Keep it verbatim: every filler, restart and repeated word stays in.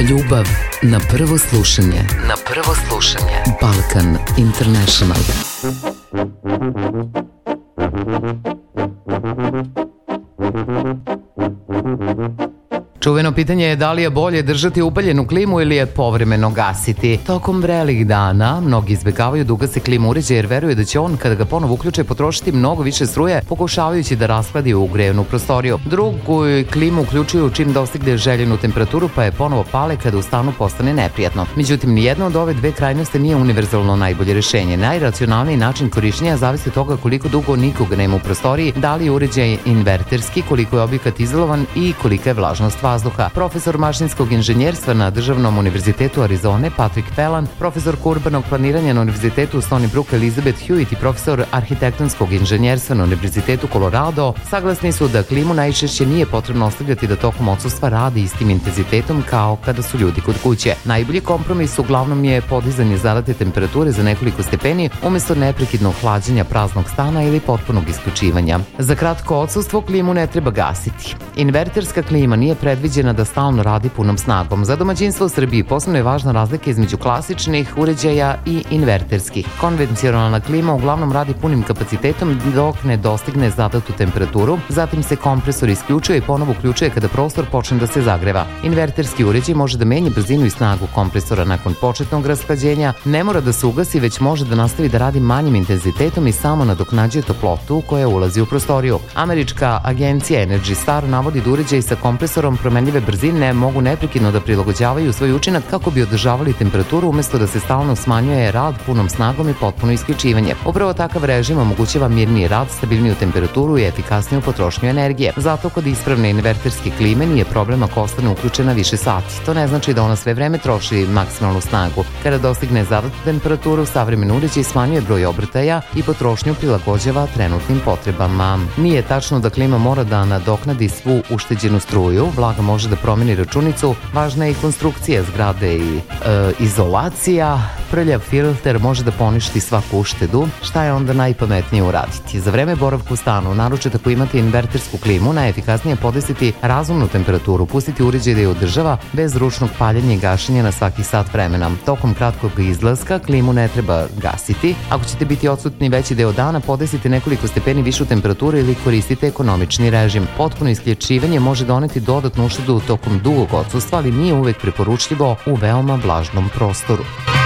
Ljubav na prvo slušanje. Na prvo slušanje. Balkan International. Čuveno pitanje je da li je bolje držati upaljenu klimu ili je povremeno gasiti. Tokom vrelih dana mnogi izbjegavaju da ugase klimu uređaj jer veruju da će on kada ga ponovo uključe potrošiti mnogo više struje pokušavajući da rashladi u ugrejenu prostoriju. Drugu klimu uključuju čim dostigne željenu temperaturu pa je ponovo pale kada u stanu postane neprijatno. Međutim, nijedna od ove dve krajnosti nije univerzalno najbolje rešenje. Najracionalniji način korišćenja zavisi od toga koliko dugo nikoga nema u prostoriji, da li je uređaj inverterski, koliko je objekat izolovan i kolika je vlažnost vazduha. Profesor mašinskog inženjerstva na Državnom univerzitetu Arizone Patrick Phelan, profesor urbanog planiranja na Univerzitetu Stony Brook Elizabeth Hewitt i profesor arhitektonskog inženjerstva na Univerzitetu Colorado saglasni su da klimu najčešće nije potrebno ostavljati da tokom odsustva radi istim intenzitetom kao kada su ljudi kod kuće. Najbolji kompromis uglavnom je podizanje zadate temperature za nekoliko stepeni umjesto neprekidnog hlađenja praznog stana ili potpunog isključivanja. Za kratko odsustvo klimu ne treba gasiti. Inverterska klima nije predviđena da stalno radi punom snagom. Za domaćinstvo u Srbiji posebno je važna razlika između klasičnih uređaja i inverterskih. Konvencionalna klima uglavnom radi punim kapacitetom dok ne dostigne zadatu temperaturu, zatim se kompresor isključuje i ponovo uključuje kada prostor počne da se zagreva. Inverterski uređaj može da menja brzinu i snagu kompresora nakon početnog rashlađenja, ne mora da se ugasi, već može da nastavi da radi manjim intenzitetom i samo nadoknađuje toplotu koja ulazi u prostoriju. Američka agencija Energy Star navodi da uređaji sa kompresorom promenljive brzine mogu neprekidno da prilagođavaju svoj učinak kako bi održavali temperaturu umjesto da se stalno smanjuje rad punom snagom i potpuno isključivanje. Upravo takav režim omogućava mirniji rad, stabilniju temperaturu i efikasniju potrošnju energije. Zato kod ispravne inverterske klime nije problem ako ostane uključena više sati. To ne znači da ona sve vreme troši maksimalnu snagu. Kada dostigne zadatu temperaturu, savremeni uređaj smanjuje broj obrtaja i potrošnju prilagođava trenutnim potrebama. Nije tačno da klima mora da nadoknadi svu ušteđenu struju. Vlaga može da promeni računicu, važna je i konstrukcija zgrade i e, izolacija. Prljav filter može da poništi svaku uštedu. Šta je onda najpametnije uraditi? Za vreme boravka u stanu, naročito ako imate invertersku klimu, najefikasnije je podesiti razumnu temperaturu, pustiti uređaj da je održava bez ručnog paljenja i gašenja na svaki sat vremena. Tokom kratkog izlaska klimu ne treba gasiti. Ako ćete biti odsutni veći deo dana, podesite nekoliko stepeni višu temperaturu ili koristite ekonomični režim. Potpuno isključivanje može doneti dodatnu uštedu tokom dugog odsustva, ali nije uvek preporučljivo u veoma vlažnom prostoru.